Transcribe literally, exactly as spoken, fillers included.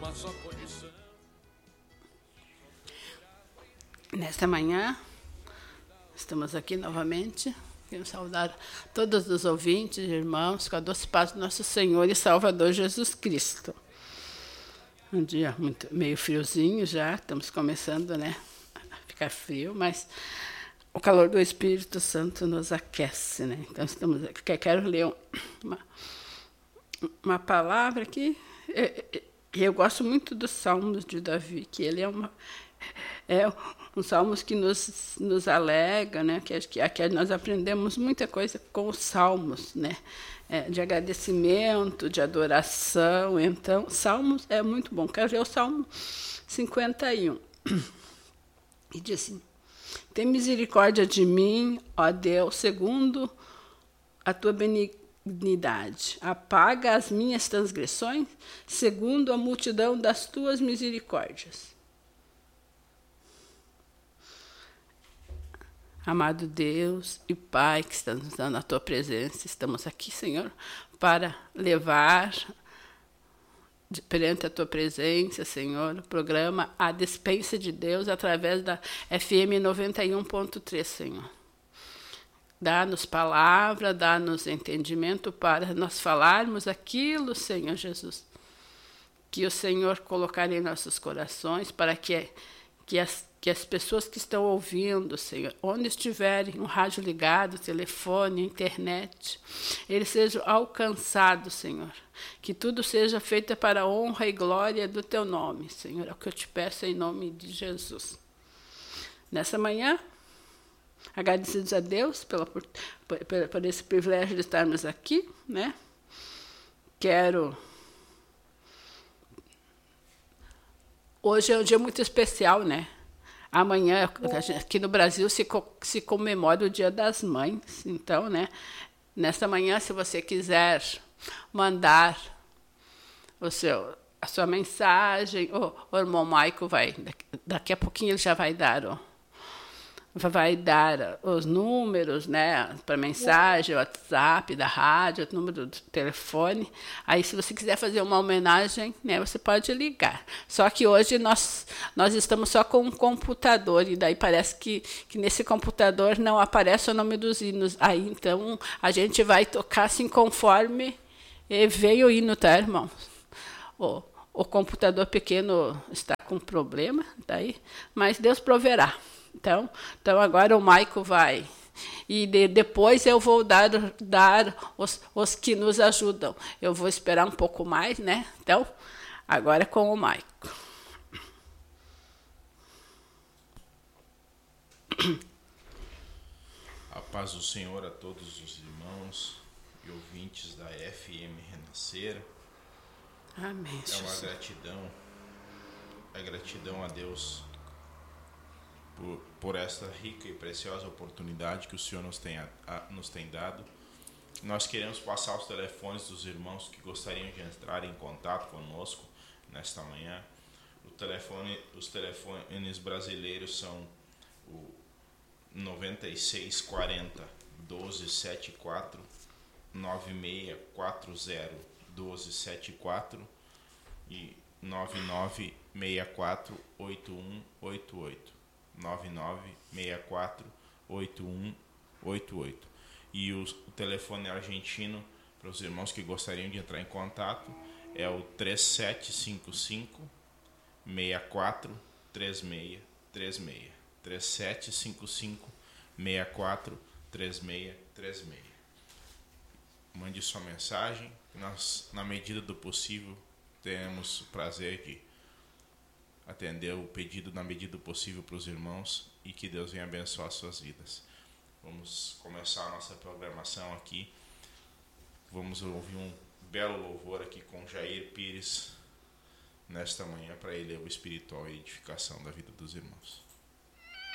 Nesta manhã, estamos aqui novamente. Quero saudar todos os ouvintes, irmãos, com a doce paz do nosso Senhor e Salvador Jesus Cristo. Um dia muito, meio friozinho já, estamos começando, né, a ficar frio, mas o calor do Espírito Santo nos aquece, né? Então, estamos aqui. Quero ler uma, uma palavra aqui. E eu gosto muito dos Salmos de Davi, que ele é uma... É um Salmos que nos, nos alega, né? que, que, que nós aprendemos muita coisa com os Salmos, né? É, de agradecimento, de adoração. Então, Salmos é muito bom. Quero ver o Salmo cinquenta e um. E diz assim: tem misericórdia de mim, ó Deus, segundo a tua benignidade. Apaga as minhas transgressões, segundo a multidão das tuas misericórdias. Amado Deus e Pai, que estamos nos dando a tua presença, estamos aqui, Senhor, para levar perante a tua presença, Senhor, o programa A Despensa de Deus, através da F M noventa e um ponto três, Senhor. Dá-nos palavra, dá-nos entendimento para nós falarmos aquilo, Senhor Jesus, que o Senhor colocar em nossos corações, para que, que as que as pessoas que estão ouvindo, Senhor, onde estiverem, um rádio ligado, telefone, internet, eles sejam alcançados, Senhor. Que tudo seja feito para a honra e glória do teu nome, Senhor. É o que eu te peço em nome de Jesus. Nessa manhã, agradecidos a Deus pela, por, por, por esse privilégio de estarmos aqui, né? Quero... Hoje é um dia muito especial, né? Amanhã, aqui no Brasil, se, se comemora o Dia das Mães. Então, né, nesta manhã, se você quiser mandar o seu, a sua mensagem, o, o irmão Maico vai, daqui, daqui a pouquinho ele já vai dar, ó, vai dar os números, né, para mensagem, o WhatsApp da rádio, o número do telefone. Aí, se você quiser fazer uma homenagem, né, você pode ligar. Só que hoje nós, nós estamos só com um computador, e daí parece que, que nesse computador não aparece o nome dos hinos. Aí, então, a gente vai tocar assim conforme veio o hino, tá, irmão? O, o computador pequeno está com problema, daí, mas Deus proverá. Então, então agora o Maico vai. E de, depois eu vou dar, dar os, os que nos ajudam. Eu vou esperar um pouco mais, né? Então, agora é com o Maico. A paz do Senhor a todos os irmãos e ouvintes da F M Renascer. Amém. É uma gratidão, é gratidão a Deus Por, por esta rica e preciosa oportunidade que o Senhor nos tem, a, a, nos tem dado. Nós queremos passar os telefones dos irmãos que gostariam de entrar em contato conosco nesta manhã. O telefone, os telefones brasileiros são o noventa e seis quarenta, doze setenta e quatro, nove seis quatro zero, doze setenta e quatro e nove nove seis quatro oito um oito oito. nove nove seis quatro oito um oito oito. E o, o telefone argentino, para os irmãos que gostariam de entrar em contato, é o três sete cinco cinco, seis quatro três seis três seis. três sete cinco cinco, seis quatro três seis três seis. Mande sua mensagem, nós, na medida do possível, teremos o prazer de atender o pedido na medida do possível para os irmãos, e que Deus venha abençoar suas vidas. Vamos começar a nossa programação aqui. Vamos ouvir um belo louvor aqui com Jair Pires nesta manhã, para ele é o espiritual e edificação da vida dos irmãos.